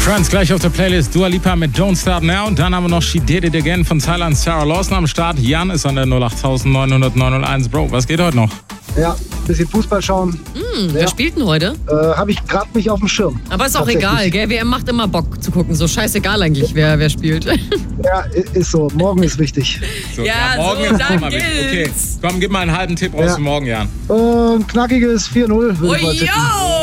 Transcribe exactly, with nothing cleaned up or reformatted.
Trance gleich auf der Playlist. Dua Lipa mit Don't Start Now. Und dann haben wir noch She Did It Again von Tyler und Sarah Lawson am Start. Jan ist an der null acht neun null null neun null eins. Bro, was geht heute noch? Ja, bisschen Fußball schauen. Mm, ja. Wer spielt denn heute? Äh, Habe ich gerade nicht auf dem Schirm. Aber ist auch egal, gell? W M macht immer Bock zu gucken. So scheißegal eigentlich, wer, wer spielt. Ja, ist so. Morgen ist wichtig. So, ja, ja, morgen so, ist dann immer wichtig. Okay, komm, gib mal einen halben Tipp raus Ja. für morgen, Jan. Äh, ein knackiges vier null würde ich mal Oh, tippen. yo!